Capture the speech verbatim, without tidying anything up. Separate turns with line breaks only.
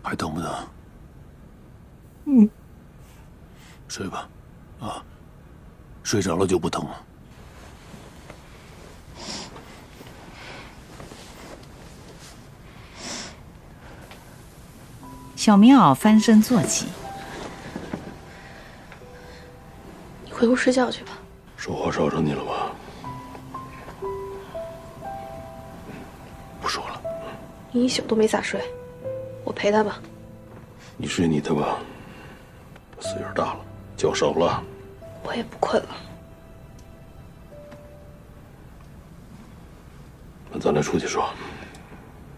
还疼不疼？
嗯。
睡吧，啊，睡着了就不疼了。
小棉袄翻身坐起，
你回屋睡觉去吧。
说话吵着你了吧？不说了。
你一宿都没咋睡，我陪他吧。
你睡你的吧，岁数大了，觉少了。
我也不困了。
那咱俩出去说。